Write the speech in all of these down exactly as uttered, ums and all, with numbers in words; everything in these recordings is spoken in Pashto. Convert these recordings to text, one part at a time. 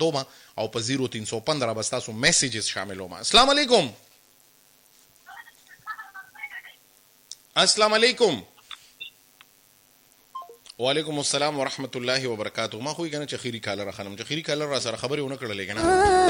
دوما او په زیرو تین سو پندرہ بس تاسو میسیجز شاملوما. السلام علیکم. السلام علیکم. وعلیکم السلام ورحمت الله وبرکاتہ. ما خو کنه چې خيري کالر خانم چې خيري کالر را سره خبرې ونه کړلې کنه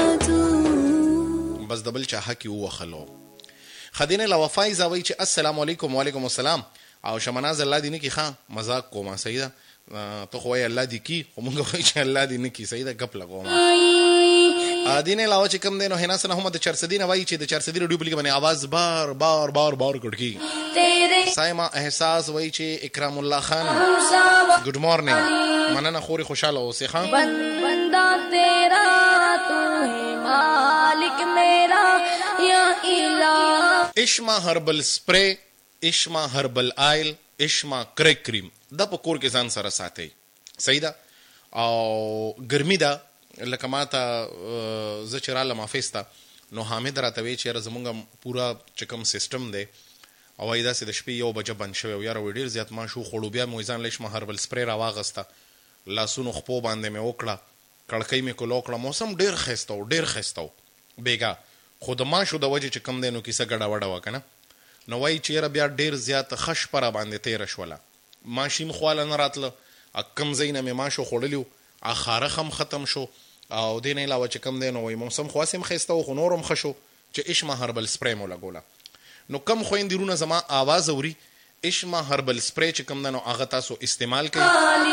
بس دبل چا حق یو وخلو. خدینه لوفای زوی چې السلام علیکم. وعلیکم السلام. او شمناز الله دې نه کی ښا مزاق کوما سیدا ته خو یې الله دې کی خو موږ خو چې الله دې نه کی سیدا غپ لګوم. ا دینه لاو چې کم دینو هنا سره محمد چرسدی نه وای چې د چرسدی ریډیو پلی باندې आवाज بار بار بار بار کړکی. سایما احساس وای چې اکرام الله خان ګډ مارنینګ مننه خوري خوشاله اوسې خان. بندا تیرا تو ہے مالک میرا یا الہ. اشما هربل سپری، اشما هربل آیل، اشما کریک کریم دا په کور کې ځان سره ساتي. صحیح ده. او ګرمي ده لکه ماته زه چې رالم آفیس ته نو حامد راته وی چې یاره زمونږ پوره چې کوم سیسټم دی او وایي داسې د شپې یو بجه بند شوی او یاره وایي ډېر زیات ما شو خوړو بیا مې ځان له اشما هربل سپری راواغسته لاسونو خپو باندې مې وکړه کړکۍ مې کولو کړه. موسم ډېر ښایسته و ډېر ښایسته و بیګا خو د ماشو د وجې چې کم دی نو کیسه ګډه وډه وه که نه نو وایي چې یاره بیا ډېر زیات ښه شپه را باندې تېره شوله. ماشي م خواله نه راتله کم ځای نه مې ماشو خوړلي و خارخ هم ختم شو او دې نه علاوه چې کم دی نو وایي موسم خو هسې هم ښایسته و خو نور هم ښه شو چې اشما هربل سپری مو لګوله. نو کم خویندې وروڼه زما آواز اوري اشما هربل سپری چې کم دی نو هغه تاسو استعمال کوئ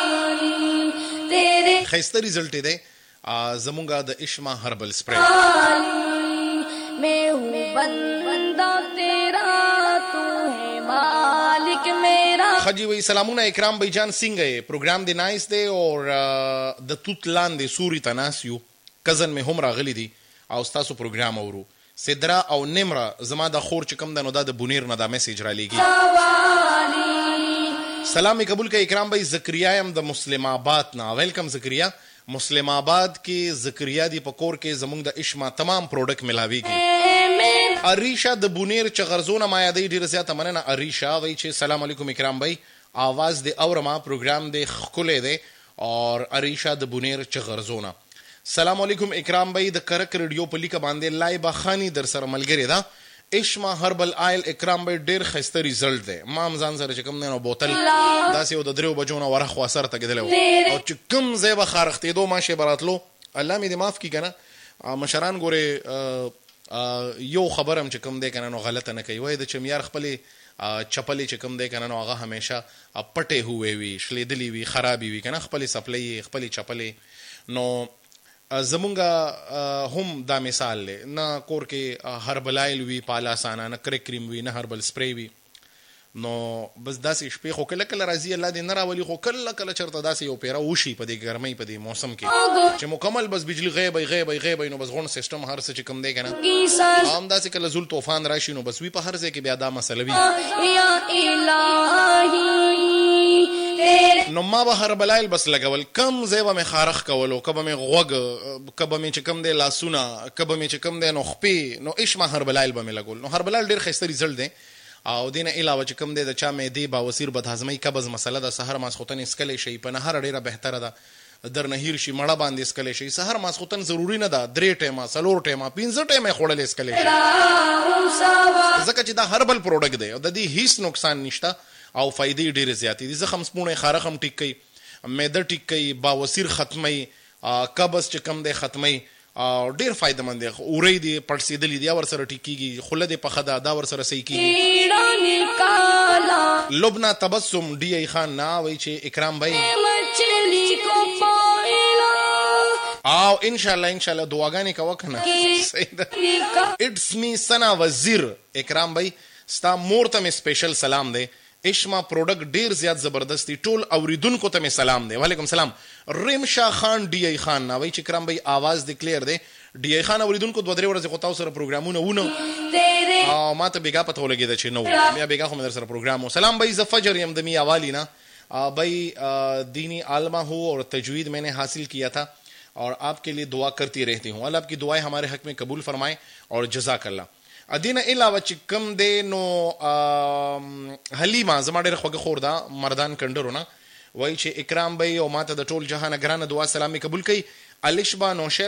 ښایسته ریزلټ دی زمونږ د اشما هربل سپری. میں ہوں بندہ تیرا تو ہے مالک میرا. خجی وی سلامونه اکرام بھائی جان څنګه یې پروګرام دی نایس دی او د توت لاندې سوري تناسیو کزن مې هم راغلی دي او ستاسو پروګرام اورو. سدرا او نمرا زما د خور چې کم ده نو دا د بونیر نه دا میسیج را لیږي. سلام می قبول کړئ اکرام بھائی. زکریا یم د مسلم آباد نه. ویلکم زکریا. مسلم آباد کې زکریا دی په کور کې زمونږ د اشما تمام پروډکټ ملاویږي. اریشا د بونیر چغرزونه ما یادی ډیره زیاته مننه. اریشا وایي چې سلام علیکم اکرام بھائی آواز دی اورما پروګرام دی ښکلی دی اور اریشا د بونیر چغرزونه. سلام علیکم اکرام بھائی د کرک ریډیو په لیکه باندې لایبه خانی در سره ملګری ده. اشما هربل آیل اکرام بھائی ډیر ښایسته ریزلټ دی. ما هم ځان سره چې کوم دی نو بوتل داسې یو د دریو بجو نه ورخ خوا سر ته کېدلی و او چې کوم ځای به خارښتېدو ماشې به راتلو الله مې دې معاف کړي که نه مشران ګورې یو خبر هم چې کوم دی که نه نو غلطه نه کوي. وایي د چمیار خپلې چپلې چې کوم دی که نه نو هغه همیشه پټې هوې وي شلېدلې وي خرابې وي که نه خپلې سپلۍ خپلې چپلې. نو زمونږ هم دا مثال دی نه کور کې هربل آیل وي پالاسانه نه کریک کریم وي نه هربل سپری وي. نو بس داسې شپې خو کله کله راځي الله دې نه راولي خو کله کله چېرته داسې یو پیره وشي په دې ګرمۍ په دې موسم کې چې مکمل بس بجلي غیبی غیبی غیبی نو بس غون سیسټم هر څه چې کوم دی که نه هم داسې کله زول طوفان راشي نو بس وي په هر ځای کې بیا دا مسله وي. نو ما به هربل آیل بس لګول کم ځای به مې خارخ کولو که به مې غوږ که به مې چې کوم دی لاسونه که به مې چې کوم دی نو خپې نو اشما هربل آیل به مې لګول. نو هربل آیل ډېر ښایسته ریزلټ دی او دې نه علاوه چې کوم دی د چا معدې باوسیر بدهضمۍ قبض مسله ده سهار ماسخوتن اسکلی شي په نهر ډېره بهتره ده در نه هیر شي مړه باندې اسکلی شي سهار ماسخوتن ضروري نه ده درې ټیمه څلور ټیمه پنځه ټیمه خوړل اسکلی شي ځکه چې دا هربل پروډکټ دی او د دې هیڅ نقصان نشته او فائدې ډېرې زیاتې دي. زخم سپوڼې خارخ هم ټیک کوي معده ټیک کوي باوسیر ختموي قبض چې کم دی ختموي ډېر فایده مند دی. اورۍ دي پړسېدلي دي ورسره ټیک کېږي خوله دې پخه ده دا ورسره صحیح کېږي. لبنا تبسم ډي ای خان نه وایي چې اکرام بھائی او انشاءالله انشاءالله دعاګانې کوه که نه صحیح ده. اټس می سنا وزیر اکرام بھائی ستا مور ته مې سپیشل سلام دی. اشما پروډکټ ډیر زیات زبردست دی ټول اوریدونکو ته مې سلام دی. وعلیکم سلام. ریمشا خان ډي ای خان نه وایي چې کرام بھائی آواز دی کلیر دی. ډي ای خان اوریدونکو دوه درې ورځې خو تاسو سره پروګرامونه ونه او ما ته بیګا پته ولګېده چې نه بیا بیګا خو مې در سره پروګرام و. سلام بھائی زه فجر یم د میاں والی نا بھائی دینی عالمہ ہوں اور تجوید میں نے حاصل کیا تھا اور آپ کے لیے دعا کرتی رہتی ہوں. اللہ آپ کی دعائیں ہمارے حق میں قبول فرمائیں اور جزاک اللہ. ادینه علاوه چې کم دی نو حلیمه زما ډېره خوږه خور ده مردان کنډرو نه وایي چې اکرام بھائی او ماته د ټول جهانه ګرانه دعا سلام مې قبول کوي. الشبا نوشیر